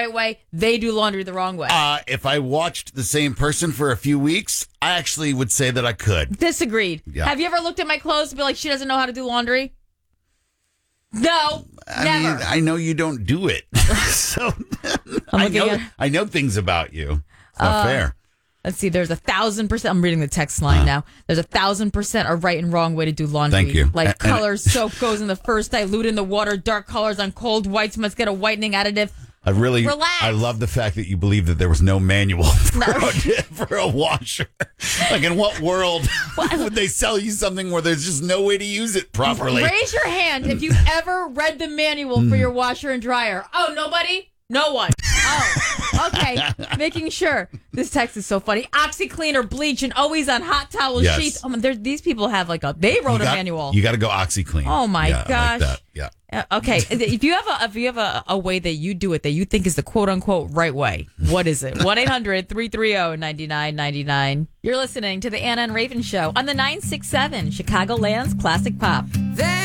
right way, they do laundry the wrong way. If I watched the same person for a few weeks, I actually would say that I could. Disagreed. Yeah. Have you ever looked at my clothes and be like, she doesn't know how to do laundry? No, I never. mean, I know you don't do it. So I know things about you. It's not fair. Let's see. There's 1,000%. I'm reading the text line now. There's 1,000% a right and wrong way to do laundry. Thank you. Like colors, soap goes in the first, dilute in the water. Dark colors on cold whites must get a whitening additive. Relax. I love the fact that you believe that there was no manual for a washer. Like, in what world would they sell you something where there's just no way to use it properly? Raise your hand if you've ever read the manual for your washer and dryer. Oh, nobody? No one. Oh, okay. Making sure. This text is so funny. OxyClean or bleach and always on hot towel sheets. Oh, these people have they wrote a manual. You got to go OxyClean. Oh my gosh. Like that. Yeah. Okay. If you have a way that you do it that you think is the quote unquote right way, what is it? 1-800-330-9999. You're listening to the Anna and Raven Show on the 967 Chicagoland's Classic Pop.